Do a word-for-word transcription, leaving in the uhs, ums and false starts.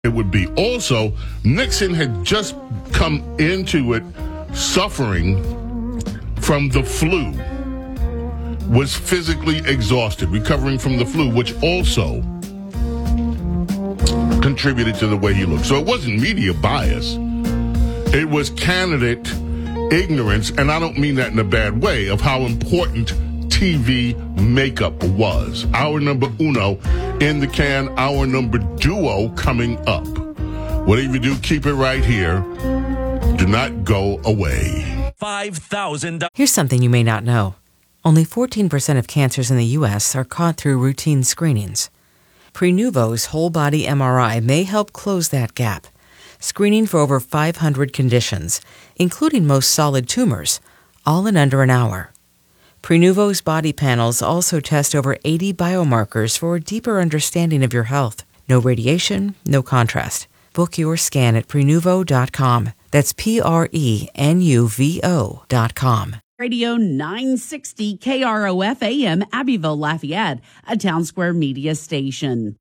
it would be. Also, Nixon had just come into it suffering from the flu, was physically exhausted, recovering from the flu, which also contributed to the way he looked. So it wasn't media bias. It was candidate ignorance, and I don't mean that in a bad way, of how important T V makeup was. Hour number uno in the can, hour number duo coming up. Whatever you do, keep it right here. Do not go away. five thousand Here's something you may not know. Only fourteen percent of cancers in the U S are caught through routine screenings. Prenuvo's whole-body M R I may help close that gap, screening for over five hundred conditions, including most solid tumors, all in under an hour. Prenuvo's body panels also test over eighty biomarkers for a deeper understanding of your health. No radiation, no contrast. Book your scan at Prenuvo dot com. That's P R E N U V O dot com. Radio nine sixty K R O F A M, Abbeville, Lafayette, a Town Square Media station.